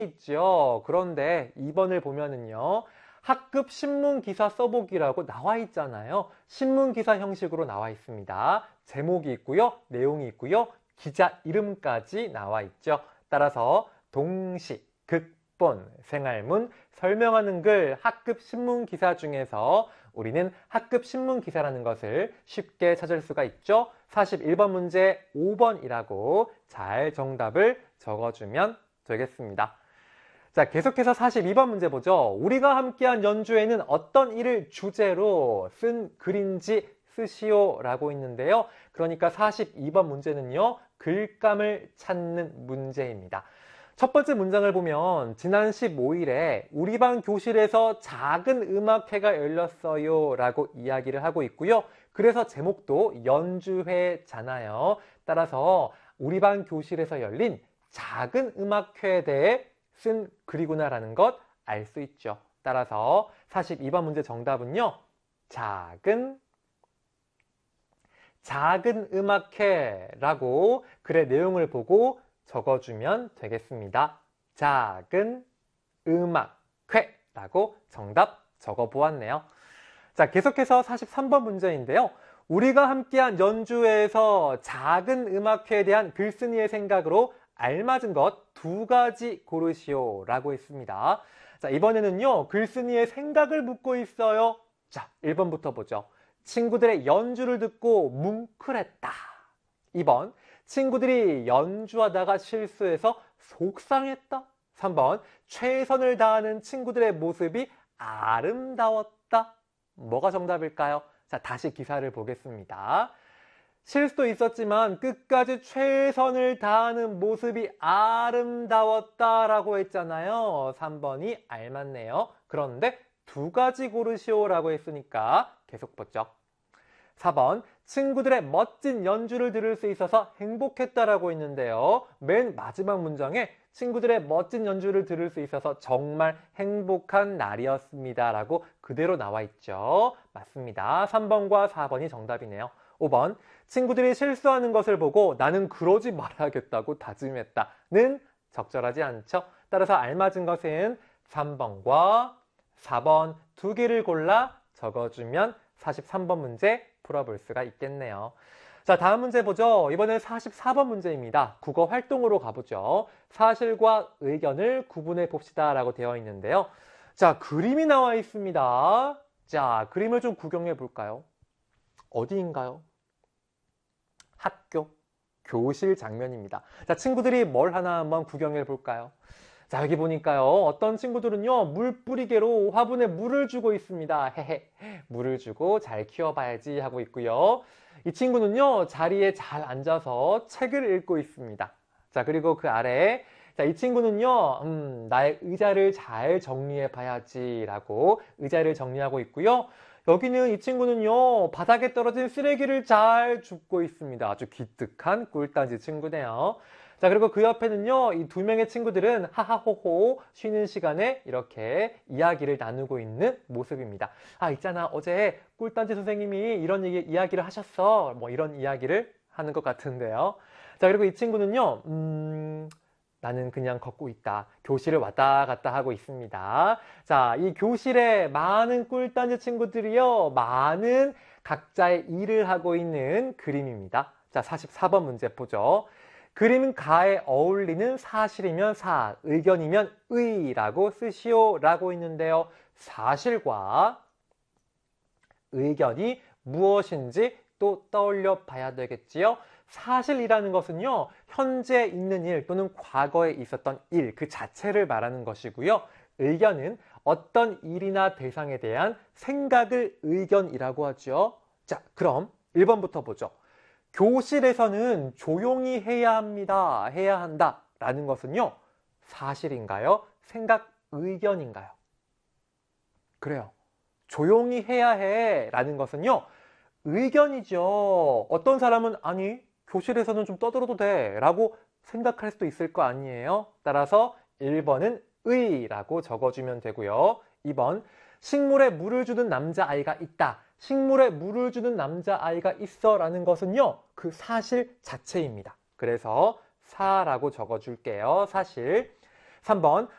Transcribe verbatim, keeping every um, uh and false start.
있죠. 그런데 이 번을 보면은요. 학급 신문기사 써보기라고 나와 있잖아요. 신문기사 형식으로 나와 있습니다. 제목이 있고요. 내용이 있고요. 기자 이름까지 나와 있죠. 따라서 동시, 극본, 생활문, 설명하는 글, 학급 신문기사 중에서 우리는 학급 신문기사라는 것을 쉽게 찾을 수가 있죠. 사십일 번 문제 오 번이라고 잘 정답을 적어주면 되겠습니다. 자, 계속해서 사십이 번 문제 보죠. 우리가 함께한 연주회는 어떤 일을 주제로 쓴 글인지 쓰시오 라고 있는데요. 그러니까 사십이 번 문제는요. 글감을 찾는 문제입니다. 첫 번째 문장을 보면 지난 십오 일에 우리 반 교실에서 작은 음악회가 열렸어요 라고 이야기를 하고 있고요. 그래서 제목도 연주회잖아요. 따라서 우리 반 교실에서 열린 작은 음악회에 대해 쓴 글이구나 라는 것 알 수 있죠. 따라서 사십이 번 문제 정답은요. 작은 작은 음악회라고 글의 내용을 보고 적어주면 되겠습니다. 작은 음악회라고 정답 적어보았네요. 자, 계속해서 사십삼 번 문제인데요. 우리가 함께한 연주회에서 작은 음악회에 대한 글쓴이의 생각으로 알맞은 것 두 가지 고르시오 라고 했습니다. 자, 이번에는요. 글쓴이의 생각을 묻고 있어요. 자, 일 번부터 보죠. 친구들의 연주를 듣고 뭉클했다. 이 번, 친구들이 연주하다가 실수해서 속상했다. 삼 번, 최선을 다하는 친구들의 모습이 아름다웠다. 뭐가 정답일까요? 자, 다시 기사를 보겠습니다. 실수도 있었지만 끝까지 최선을 다하는 모습이 아름다웠다라고 했잖아요. 삼 번이 알맞네요. 그런데 두 가지 고르시오라고 했으니까 계속 보죠. 사 번, 친구들의 멋진 연주를 들을 수 있어서 행복했다라고 했는데요. 맨 마지막 문장에 친구들의 멋진 연주를 들을 수 있어서 정말 행복한 날이었습니다 라고 그대로 나와 있죠. 맞습니다. 삼 번과 사 번이 정답이네요. 오 번, 친구들이 실수하는 것을 보고 나는 그러지 말아야겠다고 다짐했다는 적절하지 않죠. 따라서 알맞은 것은 삼 번과 사 번 두 개를 골라 적어주면 사십삼 번 문제 풀어볼 수가 있겠네요. 자, 다음 문제 보죠. 이번엔 사십사 번 문제입니다. 국어 활동으로 가보죠. 사실과 의견을 구분해 봅시다 라고 되어 있는데요. 자, 그림이 나와 있습니다. 자, 그림을 좀 구경해 볼까요? 어디인가요? 학교, 교실 장면입니다. 자, 친구들이 뭘 하나 한번 구경해 볼까요? 자, 여기 보니까요. 어떤 친구들은요. 물 뿌리개로 화분에 물을 주고 있습니다. 헤헤. 물을 주고 잘 키워봐야지 하고 있고요. 이 친구는요. 자리에 잘 앉아서 책을 읽고 있습니다. 자, 그리고 그 아래에 자, 이 친구는요. 음, 나의 의자를 잘 정리해 봐야지 라고 의자를 정리하고 있고요. 여기는 이 친구는요. 바닥에 떨어진 쓰레기를 잘 줍고 있습니다. 아주 기특한 꿀단지 친구네요. 자, 그리고 그 옆에는요. 이 두 명의 친구들은 하하호호 쉬는 시간에 이렇게 이야기를 나누고 있는 모습입니다. 아, 있잖아. 어제 꿀단지 선생님이 이런 얘기, 이야기를 하셨어. 뭐 이런 이야기를 하는 것 같은데요. 자, 그리고 이 친구는요. 음... 나는 그냥 걷고 있다. 교실을 왔다 갔다 하고 있습니다. 자, 이 교실에 많은 꿀단지 친구들이요. 많은 각자의 일을 하고 있는 그림입니다. 자, 사십사 번 문제 보죠. 그림 가에 어울리는 사실이면 사, 의견이면 의라고 쓰시오 라고 있는데요. 사실과 의견이 무엇인지 또 떠올려 봐야 되겠지요. 사실이라는 것은요, 현재 있는 일 또는 과거에 있었던 일, 그 자체를 말하는 것이고요. 의견은 어떤 일이나 대상에 대한 생각을 의견이라고 하죠. 자, 그럼 일 번부터 보죠. 교실에서는 조용히 해야 합니다. 해야 한다. 라는 것은요, 사실인가요? 생각, 의견인가요? 그래요. 조용히 해야 해. 라는 것은요, 의견이죠. 어떤 사람은 아니 교실에서는 좀 떠들어도 돼 라고 생각할 수도 있을 거 아니에요. 따라서 일 번은 의라고 적어주면 되고요. 이 번 식물에 물을 주는 남자아이가 있다. 식물에 물을 주는 남자아이가 있어 라는 것은요. 그 사실 자체입니다. 그래서 사라고 적어줄게요. 사실. 삼 번